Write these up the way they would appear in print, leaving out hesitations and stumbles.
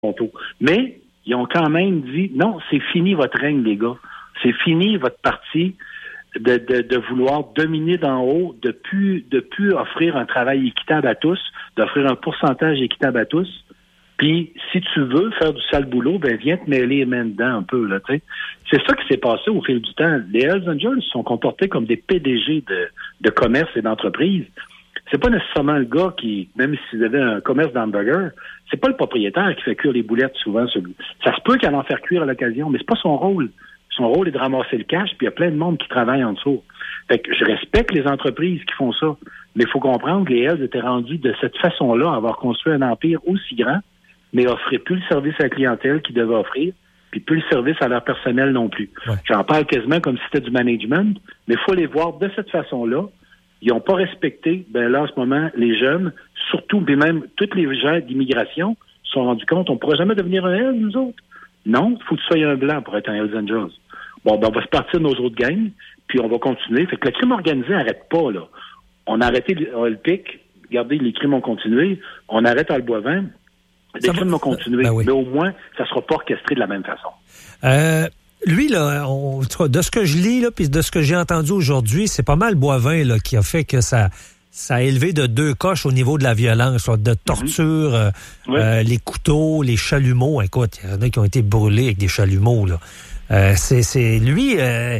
Toronto. Mais ils ont quand même dit, non, c'est fini votre règne, les gars. C'est fini votre parti de vouloir dominer d'en haut, de plus offrir un travail équitable à tous, d'offrir un pourcentage équitable à tous. Puis, si tu veux faire du sale boulot, ben viens te mêler les mains dedans un peu, là, tu sais. C'est ça qui s'est passé au fil du temps. Les Hells Angels sont comportés comme des PDG de commerce et d'entreprise. C'est pas nécessairement le gars qui, même s'il avait un commerce d'hamburger, c'est pas le propriétaire qui fait cuire les boulettes souvent. Ça se peut qu'elle en faire cuire à l'occasion, mais c'est pas son rôle. Son rôle est de ramasser le cash, puis il y a plein de monde qui travaille en dessous. Fait que je respecte les entreprises qui font ça, mais il faut comprendre que les Hells étaient rendus de cette façon-là, à avoir construit un empire aussi grand, mais offraient plus le service à la clientèle qu'ils devaient offrir, puis plus le service à leur personnel non plus. Ouais. J'en parle quasiment comme si c'était du management, mais il faut les voir de cette façon-là. Ils n'ont pas respecté, là, en ce moment, les jeunes, surtout, puis même tous les gens d'immigration se sont rendus compte, on ne pourra jamais devenir un Hells, nous autres. Non, il faut que tu sois un blanc pour être un Hells Angels. Bon, on va se partir de nos autres gangs, puis on va continuer. Fait que le crime organisé n'arrête pas, là. On a arrêté le pic, regardez, les crimes ont continué, on arrête à le Boivin, les crimes ont continué, oui. Mais au moins, ça ne sera pas orchestré de la même façon. Lui, là, de ce que je lis, là, puis de ce que j'ai entendu aujourd'hui, c'est pas mal Boivin là, qui a fait que ça a élevé de 2 coches au niveau de la violence, là, de torture, les couteaux, les chalumeaux. Écoute, il y en a qui ont été brûlés avec des chalumeaux. Là. C'est lui...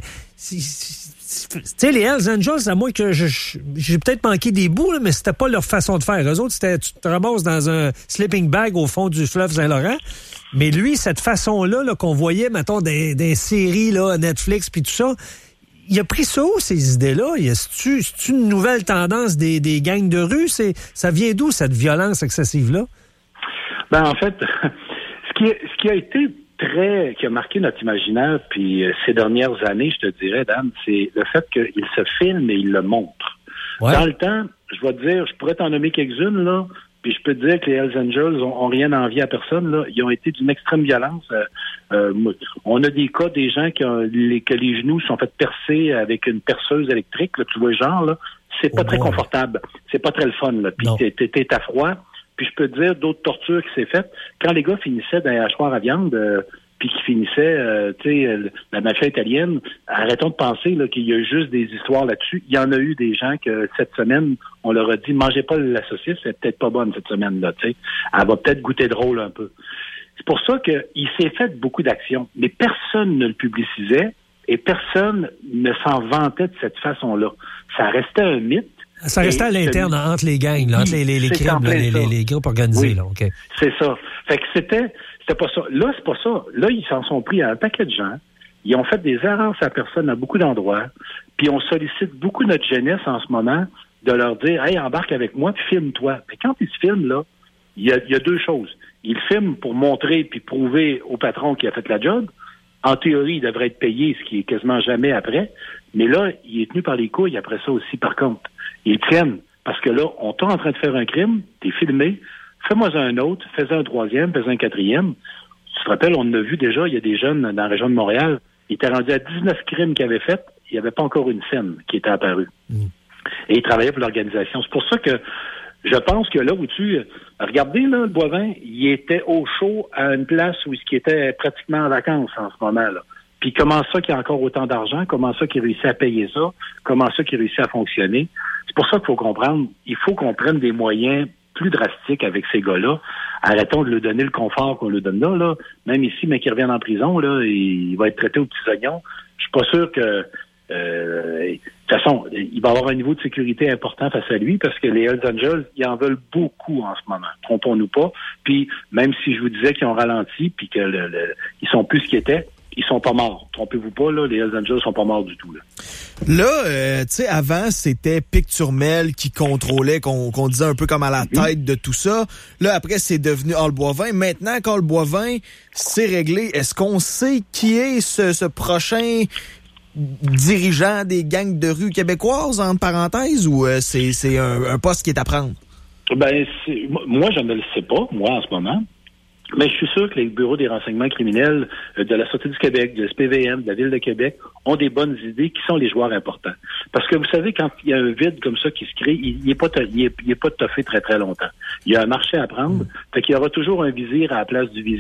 tu sais, les Hells Angels, à moins que j'ai peut-être manqué des bouts, là, mais c'était pas leur façon de faire. Eux autres, c'était tu te ramasses dans un sleeping bag au fond du fleuve Saint-Laurent. Mais lui, cette façon-là là, qu'on voyait, mettons, des séries, là, Netflix, puis tout ça, il a pris ça où, ces idées-là? C'est une nouvelle tendance des gangs de rue? Ça vient d'où, cette violence excessive-là? Ben, en fait, ce qui a été qui a marqué notre imaginaire, puis ces dernières années, je te dirais, Dan, c'est le fait qu'il se filme et il le montre. Ouais. Dans le temps, je vais te dire, je pourrais t'en nommer quelques-unes, là, puis je peux te dire que les Hells Angels ont rien envié à personne, là. Ils ont été d'une extrême violence. On a des cas des gens que les genoux sont fait percer avec une perceuse électrique, là, tu vois le genre, là. C'est pas très confortable. C'est pas très le fun, là. Puis t'es à froid. Puis je peux te dire d'autres tortures qui s'est faites. Quand les gars finissaient dans les hachoirs à viande, puis qu'ils finissaient, la mafia italienne, arrêtons de penser là, qu'il y a juste des histoires là-dessus. Il y en a eu des gens que cette semaine, on leur a dit, mangez pas la saucisse, c'est peut-être pas bonne cette semaine-là, tu sais. Elle va peut-être goûter drôle un peu. C'est pour ça qu'il s'est fait beaucoup d'actions, mais personne ne le publicisait et personne ne s'en vantait de cette façon-là. Ça restait un mythe. Ça restait à l'interne, entre les gangs, là, entre les crimes, là, les groupes organisés. Oui, là, OK. C'est ça. Fait que c'était pas ça. Là, c'est pas ça. Là, ils s'en sont pris à un paquet de gens. Ils ont fait des errances à personne à beaucoup d'endroits. Puis on sollicite beaucoup notre jeunesse en ce moment de leur dire, hey, embarque avec moi, puis filme-toi. Mais quand ils se filment, là, il y a 2 choses. Ils filment pour montrer puis prouver au patron qu'il a fait la job. En théorie, il devrait être payé, ce qui est quasiment jamais après. Mais là, il est tenu par les couilles après ça aussi, par contre. Ils tiennent. Parce que là, on est en train de faire un crime, t'es filmé, fais-moi un autre, fais-en un 3e, fais-en un 4e. Tu te rappelles, on a vu déjà, il y a des jeunes dans la région de Montréal, ils étaient rendus à 19 crimes qu'ils avaient fait, il n'y avait pas encore une scène qui était apparue. Et ils travaillaient pour l'organisation. C'est pour ça que je pense que là où regardez, là, le Boivin, il était au chaud à une place où il était pratiquement en vacances en ce moment, là. Puis comment ça qu'il y a encore autant d'argent? Comment ça qu'il réussit à payer ça? Comment ça qu'il réussit à fonctionner? C'est pour ça qu'il faut comprendre. Il faut qu'on prenne des moyens plus drastiques avec ces gars-là. Arrêtons de lui donner le confort qu'on lui donne là. Même ici, mais qu'il revienne en prison, là, il va être traité aux petits oignons. Je suis pas sûr que... de toute façon, il va avoir un niveau de sécurité important face à lui parce que les Hells Angels, ils en veulent beaucoup en ce moment. Trompons-nous pas. Puis même si je vous disais qu'ils ont ralenti puis que ils sont plus ce qu'ils étaient, ils sont pas morts. Trompez-vous pas, là, les Hells Angels sont pas morts du tout. Là, tu sais, avant, c'était Picturmel qui contrôlait, qu'on disait un peu comme à la tête de tout ça. Là, après, c'est devenu All Boivin. Maintenant qu'All Boivin, c'est réglé, est-ce qu'on sait qui est ce prochain dirigeant des gangs de rue québécoises, entre parenthèses, ou c'est un poste qui est à prendre? Ben, moi, je ne le sais pas, moi, en ce moment. Mais je suis sûr que les bureaux des renseignements criminels de la Sûreté du Québec, du SPVM, de la Ville de Québec ont des bonnes idées qui sont les joueurs importants. Parce que vous savez, quand il y a un vide comme ça qui se crée, il n'est pas toffé très, très longtemps. Il y a un marché à prendre. Fait qu'il y aura toujours un vizir à la place du vizir.